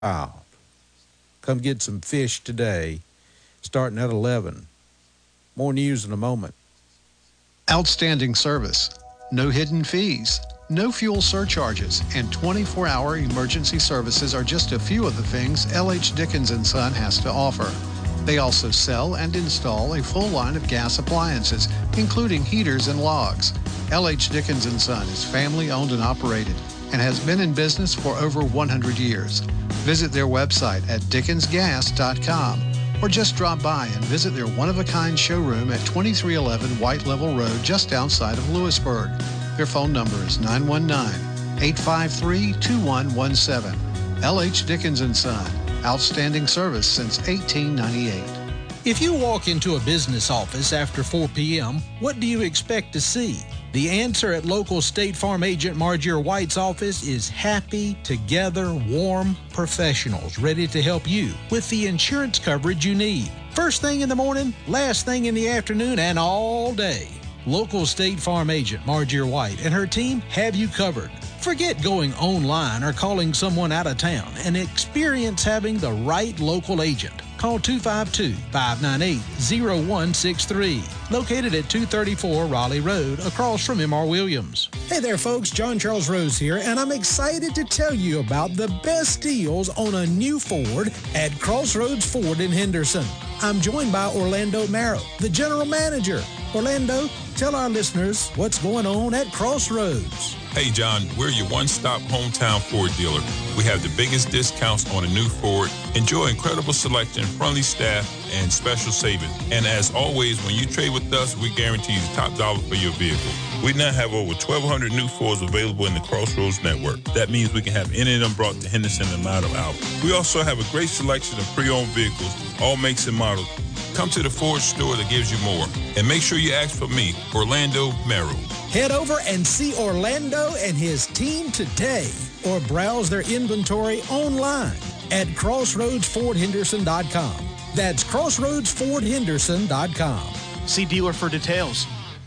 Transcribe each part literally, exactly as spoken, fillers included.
Wow. Come get some fish today, starting at eleven. More news in a moment. Outstanding service, no hidden fees, no fuel surcharges, and twenty-four hour emergency services are just a few of the things L H. Dickens and Son has to offer. They also sell and install a full line of gas appliances, including heaters and logs. L H. Dickens and Son is family owned and operated and has been in business for over one hundred years. Visit their website at dickens gas dot com or just drop by and visit their one-of-a-kind showroom at twenty-three eleven White Level Road just outside of Lewisburg. Their phone number is nine one nine, eight five three, two one one seven. L H. Dickens and Son, outstanding service since eighteen ninety-eight. If you walk into a business office after four p.m., what do you expect to see? The answer at local State Farm agent Margier White's office is happy, together, warm professionals ready to help you with the insurance coverage you need. First thing in the morning, last thing in the afternoon, and all day. Local State Farm agent Margier White and her team have you covered. Forget going online or calling someone out of town and experience having the right local agent. Call two five two, five nine eight, zero one six three. Located at two thirty-four Raleigh Road, across from M R Williams. Hey there, folks. John Charles Rose here, and I'm excited to tell you about the best deals on a new Ford at Crossroads Ford in Henderson. I'm joined by Orlando Marrow, the general manager. Orlando, tell our listeners what's going on at Crossroads. Hey, John, we're your one-stop hometown Ford dealer. We have the biggest discounts on a new Ford. Enjoy incredible selection, friendly staff, and special savings. And as always, when you trade with us, we guarantee you the top dollar for your vehicle. We now have over twelve hundred new Fords available in the Crossroads network. That means we can have any of them brought to Henderson in a matter of hours. We also have a great selection of pre-owned vehicles, all makes and models. Come to the Ford store that gives you more. And make sure you ask for me, Orlando Merrill. Head over and see Orlando and his team today, or browse their inventory online at crossroads ford henderson dot com. That's crossroads ford henderson dot com. See dealer for details.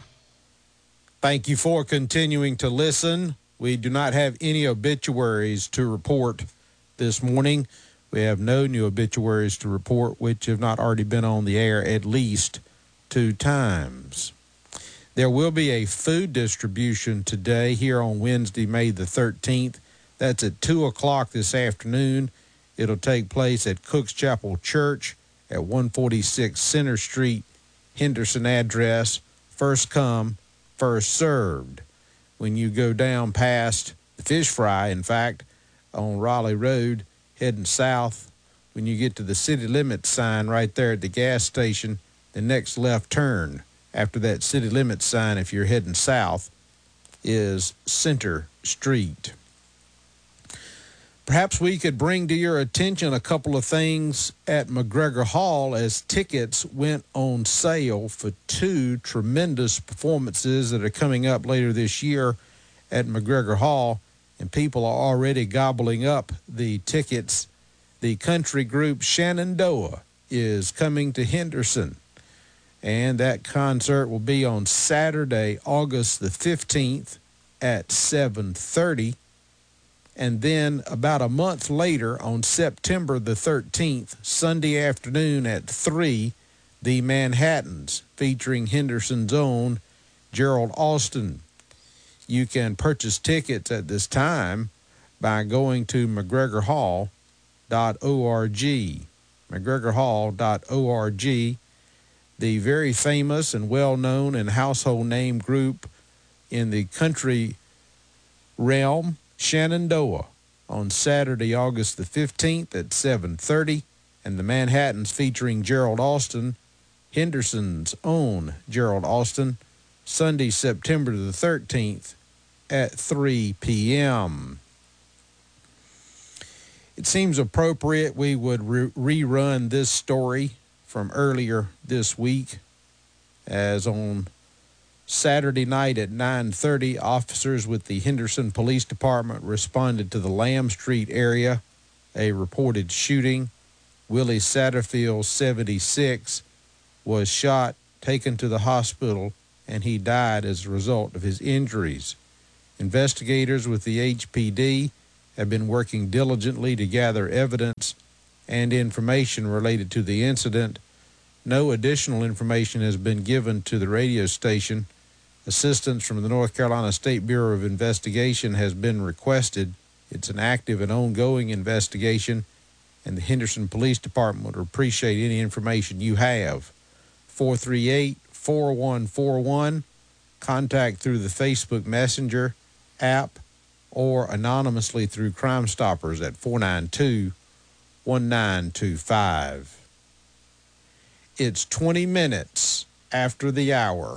Thank you for continuing to listen. We do not have any obituaries to report this morning. We have no new obituaries to report, which have not already been on the air at least two times. There will be a food distribution today here on Wednesday, May the thirteenth. That's at two o'clock this afternoon. It'll take place at Cook's Chapel Church at one forty-six Center Street, Henderson address, first come, first served. When you go down past the fish fry, in fact, on Raleigh Road, heading south, when you get to the city limits sign right there at the gas station, the next left turn after that city limits sign, if you're heading south, is Center Street. Perhaps we could bring to your attention a couple of things at McGregor Hall as tickets went on sale for two tremendous performances that are coming up later this year at McGregor Hall, and people are already gobbling up the tickets. The country group Shenandoah is coming to Henderson, and that concert will be on Saturday, August the fifteenth at seven thirty. And then about a month later, on September the thirteenth, Sunday afternoon at three, the Manhattans, featuring Henderson's own Gerald Austin. You can purchase tickets at this time by going to mcgregor hall dot org. mcgregor hall dot org. The very famous and well-known and household name group in the country realm, Shenandoah, on Saturday, August the fifteenth at seven thirty, and the Manhattans featuring Gerald Austin, Henderson's own Gerald Austin, Sunday, September the thirteenth at three p.m. It seems appropriate we would re- rerun this story from earlier this week, as on Saturday night at nine thirty, officers with the Henderson Police Department responded to the Lamb Street area, a reported shooting. Willie Satterfield, seventy-six, was shot, taken to the hospital, and he died as a result of his injuries. Investigators with the H P D have been working diligently to gather evidence and information related to the incident. No additional information has been given to the radio station. Assistance from the North Carolina State Bureau of Investigation has been requested. It's an active and ongoing investigation, and the Henderson Police Department would appreciate any information you have. four three eight, four one four one. Contact through the Facebook Messenger app or anonymously through Crime Stoppers at four nine two, one nine two five. It's twenty minutes after the hour.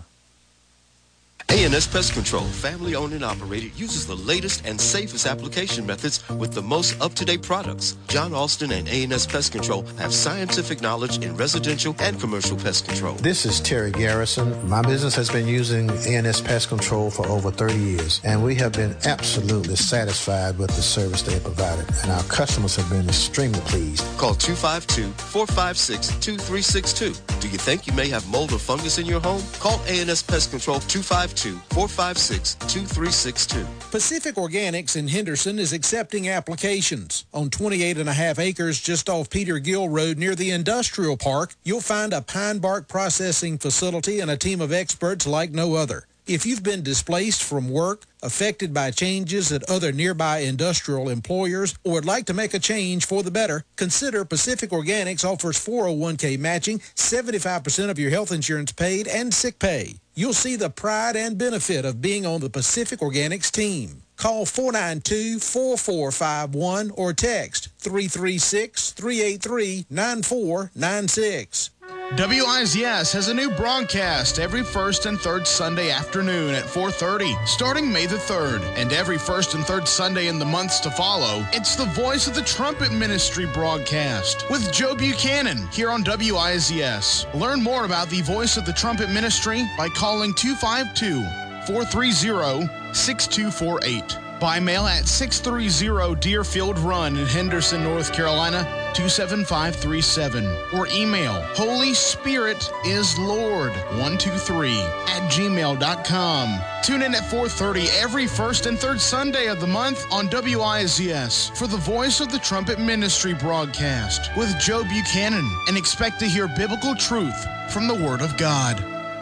A and S Pest Control, family-owned and operated, uses the latest and safest application methods with the most up-to-date products. John Alston and A and S Pest Control have scientific knowledge in residential and commercial pest control. This is Terry Garrison. My business has been using A and S Pest Control for over thirty years, and we have been absolutely satisfied with the service they have provided, and our customers have been extremely pleased. Call two five two, four five six, two three six two. Do you think you may have mold or fungus in your home? Call A and S Pest Control two five two, four five six, two three six two. Pacific Organics in Henderson is accepting applications. On twenty-eight and a half acres just off Peter Gill Road near the industrial park, you'll find a pine bark processing facility and a team of experts like no other. If you've been displaced from work, affected by changes at other nearby industrial employers, or would like to make a change for the better, consider Pacific Organics offers four oh one k matching, seventy-five percent of your health insurance paid, and sick pay. You'll see the pride and benefit of being on the Pacific Organics team. Call four nine two, four four five one or text three three six, three eight three, nine four nine six. W I Z S has a new broadcast every first and third Sunday afternoon at four thirty, starting May the third. And every first and third Sunday in the months to follow, it's the Voice of the Trumpet Ministry broadcast with Joe Buchanan here on W I Z S. Learn more about the Voice of the Trumpet Ministry by calling two five two, four three zero, six two four eight. By mail at six thirty Deerfield Run in Henderson, North Carolina, two seven five three seven. Or email Holy Spirit is Lord one two three at gmail dot com. Tune in at four thirty every first and third Sunday of the month on W I Z S for the Voice of the Trumpet Ministry broadcast with Joe Buchanan, and expect to hear biblical truth from the Word of God.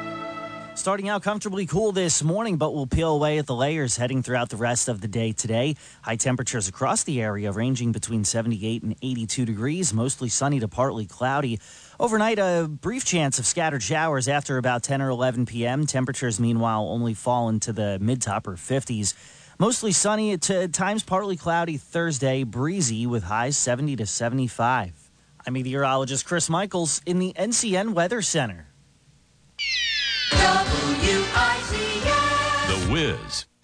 Starting out comfortably cool this morning, but we'll peel away at the layers heading throughout the rest of the day today. High temperatures across the area ranging between seventy-eight and eighty-two degrees, mostly sunny to partly cloudy. Overnight, a brief chance of scattered showers after about ten or eleven p.m. Temperatures, meanwhile, only fall into the mid to upper fifties. Mostly sunny to times partly cloudy Thursday, breezy with highs seventy to seventy-five. I'm meteorologist Chris Michaels in the N C N Weather Center. W I Z S. The Wiz